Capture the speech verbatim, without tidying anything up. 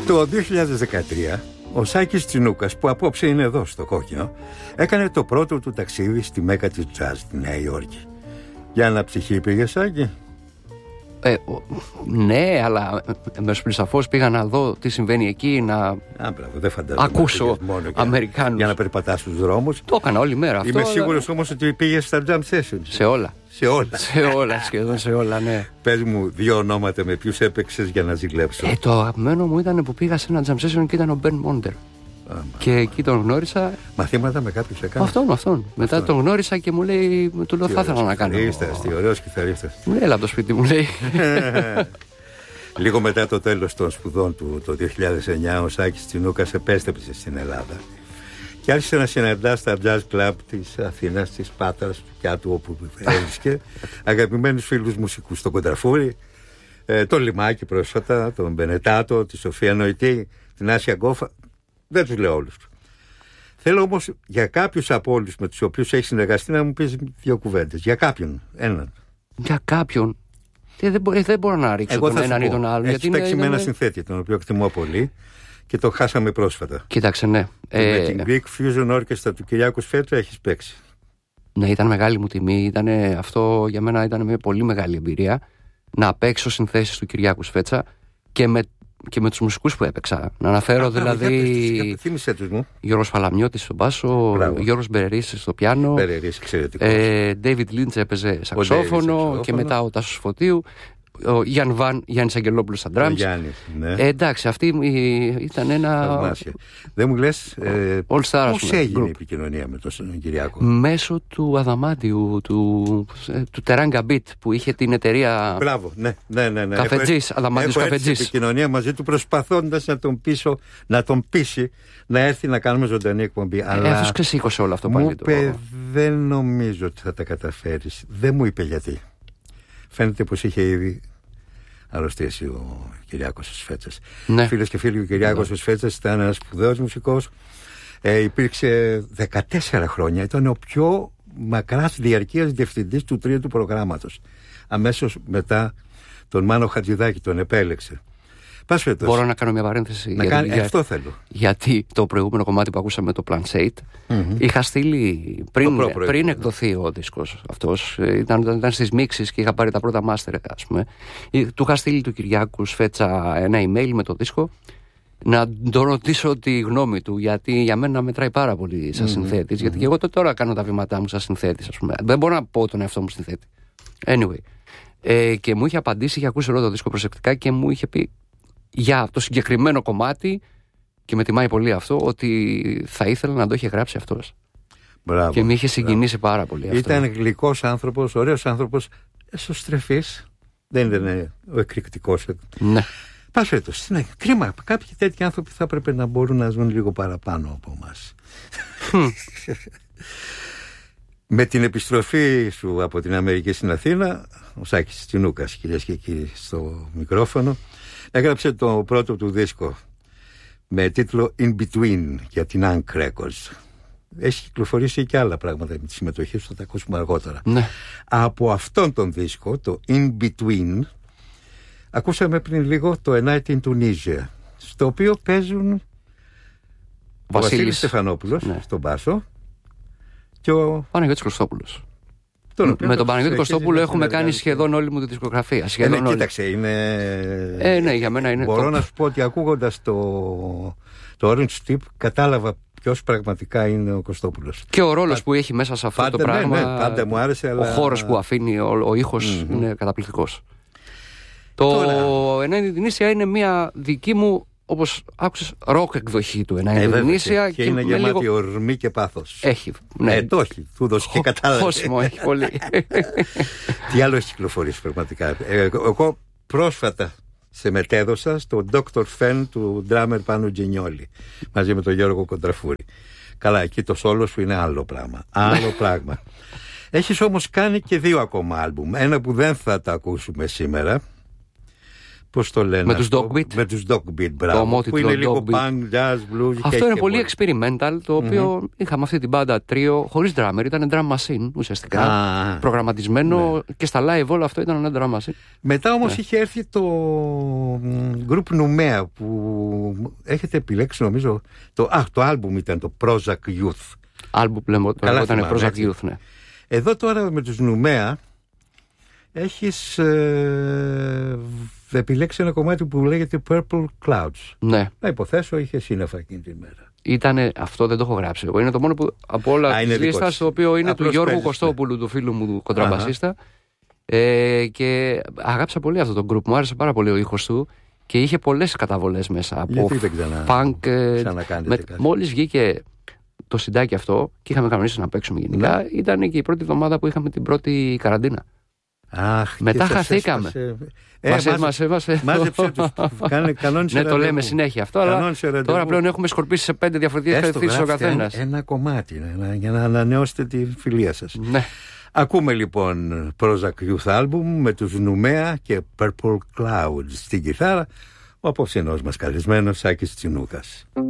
Το δύο χιλιάδες δεκατρία ο Σάκης Τσινούκας, που απόψε είναι εδώ στο Κόκκινο, έκανε το πρώτο του ταξίδι στη μέκα της τζαζ, τη Νέα Υόρκη. Για ένα ψυχή πήγε, Σάκη? Ε, ναι, αλλά μεσοπλησαφώς πήγα να δω τι συμβαίνει εκεί, να Α, μπράβο, δεν φαντάζομαι, ακούσω Αμερικάνους. Για να περπατάς στους δρόμους. Το έκανα όλη μέρα αυτό. Είμαι σίγουρος όμως ότι πήγες στα jam sessions. Σε όλα. Σε όλα. Σε όλα, σχεδόν σε όλα, ναι. Πες μου δύο ονόματα με ποιους έπαιξες για να ζηλέψω. Ε, το αγαπημένο μου ήταν που πήγα σε ένα jam session και ήταν ο Ben Monder. Και εκεί τον γνώρισα. Μαθήματα με κάποιους έκανε? Αυτόν, αυτόν. Μετά αυτόν. Τον γνώρισα και μου λέει, του λέω, θα ήθελα να κάνω. Κιθαρίστας, τι ωραίος κιθαρίστας. Μου λέει, έλα από το σπίτι, μου λέει. Λίγο μετά το τέλος των σπουδών του, το δύο χιλιάδες εννιά, ο Σάκης Τσινούκας επέστρεψε στην Ελλάδα και άρχισε να συναντά στα jazz club της Αθήνας, της Πάτρας, του Κιάτου, όπου έβρισκε αγαπημένους φίλους μουσικούς, τον Κοντραφούρη, ε, τον Λιμάκη πρόσφατα, τον Μπενετάτο, τη Σοφία Νοητή, την Άσια Γκόφα. Δεν τους λέω όλους. Θέλω όμως για κάποιους από όλους με τους οποίους έχει συνεργαστεί να μου πεις δύο κουβέντες. Για κάποιον, έναν. Για κάποιον. Ε, δεν, μπο, δεν μπορώ να ρίξω τον έναν ή τον άλλον. Έχεις γιατί παίξει είναι, με ένα είναι... συνθέτη, τον οποίο εκτιμώ πολύ και το χάσαμε πρόσφατα. Κοίταξε, ναι. Ε, με την Greek Fusion Orchestra του Κυριάκου Σφέτσα έχεις παίξει. Ναι, ήταν μεγάλη μου τιμή. Ήτανε, αυτό για μένα ήταν μια πολύ μεγάλη εμπειρία. Να παίξω συνθέσεις του Κυριάκου Σφέτσα και με και με τους μουσικούς που έπαιξα. Να αναφέρω Α, δηλαδή θύμισέ τους μου. Γιώργος Παλαμιώτης στο μπάσο, Μπράβο. Γιώργος Μπερερίς στο πιάνο, Μπερερίς, εξαιρετικός. ε, David Lynch έπαιζε σαξόφωνο και μετά ο Τάσος Φωτίου, ο Γιάνν Βαν, Γιάννης Αγγελόπουλος στα drums. Γιάννης, ναι. ε, εντάξει, αυτή ήταν ένα Θαυμάσια. Δεν μου λες ε, πώς έγινε η επικοινωνία με τον Κυριάκο? Μέσω του Αδαμάντιου, του, του Τεράγκα Beat, που είχε την εταιρεία. Μπράβο, ναι, ναι, ναι, ναι. Καφετζής, Αδαμάντιος Καφετζής. Επικοινωνία μαζί του, προσπαθώντας να τον πείσω, να τον πείσει να έρθει να κάνουμε ζωντανή εκπομπή. Αλλά αυτός ξεσήκωσε όλο αυτό πάλι. Μου είπε, δεν νομίζω ότι θα τα καταφέρεις. Δεν μου είπε γιατί. Φαίνεται πως είχε ήδη αρρωστήσει ο Κυριάκος Σφέτσας. Ναι. Φίλες και φίλοι, ο Κυριάκος ναι. Σφέτσας ήταν ένας σπουδαίος μουσικός. Ε, υπήρξε δεκατέσσερα χρόνια. Ήταν ο πιο μακράς διαρκείας διευθυντής του τρίτου προγράμματος. Αμέσως μετά τον Μάνο Χατζηδάκη τον επέλεξε. Μπορώ να κάνω μια παρένθεση? Να για, κάνει, για, αυτό θέλω. Γιατί το προηγούμενο κομμάτι που ακούσαμε, το Plancate, mm-hmm. είχα στείλει πριν, πριν εκδοθεί ο δίσκος αυτός. Ήταν, ήταν στις μίξεις και είχα πάρει τα πρώτα master, ας πούμε. Του είχα στείλει του Κυριάκου Σφέτσα ένα email με το δίσκο να τον ρωτήσω τη γνώμη του, γιατί για μένα μετράει πάρα πολύ σαν mm-hmm. συνθέτης. Mm-hmm. Γιατί και εγώ τώρα κάνω τα βήματά μου σαν συνθέτης, ας πούμε. Δεν μπορώ να πω τον εαυτό μου συνθέτη. Anyway. Ε, και μου είχε απαντήσει, είχε ακούσει όλο το δίσκο προσεκτικά και μου είχε πει για το συγκεκριμένο κομμάτι, και με τιμάει πολύ αυτό, ότι θα ήθελα να το είχε γράψει αυτός. Μπράβο, και με είχε συγκινήσει μπράβο. πάρα πολύ αυτό. Ήταν γλυκός άνθρωπος, ωραίος άνθρωπος, εσωστρεφής. Δεν ήταν ο εκρηκτικός. Ναι. Πας φέτος, ναι, κρίμα. Κάποιοι τέτοιοι άνθρωποι θα έπρεπε να μπορούν να ζουν λίγο παραπάνω από εμάς. Με την επιστροφή σου από την Αμερική στην Αθήνα, ο Σάκης Τσινούκας, κυρίες και κύριοι, στο μικρόφωνο, έγραψε το πρώτο του δίσκο με τίτλο In Between για την Ank Records. Έχει κυκλοφορήσει και άλλα πράγματα με τη συμμετοχή σου, θα τα ακούσουμε αργότερα. Ναι. Από αυτόν τον δίσκο, το In Between, ακούσαμε πριν λίγο το A Night in Tunisia, στο οποίο παίζουν ο Βασίλης Στεφανόπουλος, ναι, στον μπάσο και ο Παναγιώτης Κωστόπουλος. Τον με τον Παναγιώτη Κωστόπουλο έχουμε κάνει σχεδόν όλη μου τη δισκογραφία. Σχεδόν ε, ναι, κοίταξε, είναι... Ε, ναι, για μένα είναι... Μπορώ το... να σου πω ότι ακούγοντας το, το Orange Tip κατάλαβα ποιος πραγματικά είναι ο Κωστόπουλος. Και ο ρόλος Πα... που έχει μέσα σε αυτό πάντα, το πράγμα. Ναι, ναι, πάντα μου άρεσε, αλλά... Ο χώρος που αφήνει, ο, ο ήχος mm-hmm. είναι καταπληκτικός. Το Εννέα Tunisia είναι μια δική μου, όπως άκουσες, ροκ εκδοχή του Εννέα Tunisia. Και, και είναι γεμάτη λίγο... ορμή και πάθος. Έχει. Ναι. Ε, το έχει. Του δώσει και κατάλαβε. Κόσμο έχει πολύ. Τι άλλο έχει κυκλοφορήσει πραγματικά. Ε, εγώ πρόσφατα σε μετέδωσα στο ντόκτορ Fen του ντράμερ Πάνου Τζινιόλη μαζί με τον Γιώργο Κοντραφούρη. Καλά, εκεί το σόλο σου είναι άλλο πράγμα. Άλλο πράγμα. Έχεις όμως κάνει και δύο ακόμα άλμπουμ. Ένα που δεν θα τα ακούσουμε σήμερα. Πώς το λένε? Με τους Dogbeat. Με τους Dogbeat, μπράβο. Που είναι λίγο punk, jazz, blues. Αυτό είναι πολύ experimental, το οποίο mm-hmm. είχαμε αυτή την μπάντα τρίο, χωρίς drummer, ήταν drum machine ουσιαστικά. Ah, προγραμματισμένο ναι. Και στα live όλο αυτό ήταν ένα drum machine. Μετά όμως ναι. είχε έρθει το γκρουπ Νουμέα που έχετε επιλέξει, νομίζω. Το, α, το άλμπουμ ήταν το Prozac Youth. Άλμπουμ λέμε όταν είναι Prozac Youth, ναι. Εδώ τώρα με τους Νουμέα έχεις ε, επιλέξει ένα κομμάτι που λέγεται Purple Clouds. Ναι. Να υποθέσω είχε σύννεφα εκείνη τη μέρα. Ήτανε, αυτό δεν το έχω γράψει εγώ. Είναι το μόνο που από όλα τις λίστας, το οποίο είναι απλώς του Γιώργου παίζεις, Κωστόπουλου, ναι. Του φίλου μου του κοντραμπασίστα. Ε, και αγάπησα πολύ αυτό το group. Μου άρεσε πάρα πολύ ο ήχος του και είχε πολλές καταβολές μέσα. Γιατί δεν ξανα... funk. Με... Μόλις βγήκε το συντάκι αυτό και είχαμε κανονίσει να παίξουμε γενικά, ναι. Ήταν και η πρώτη εβδομάδα που είχαμε την πρώτη καραντίνα. Αχ, μετά χαθήκαμε. Ε, μας έμασε. Μάζεψε τους. Ναι, το λέμε συνέχεια αυτό, αλλά τώρα πλέον έχουμε σκορπίσει σε πέντε διαφορετικές κατευθύνσεις ο καθένας. Ένα κομμάτι για να ανανεώσετε τη φιλία σας. Ναι. Ακούμε λοιπόν Prozac Youth Album με τους Νουμέα και Purple Clouds στην κιθάρα, ο απόψινός μας καλεσμένος Σάκης Τσινούκας.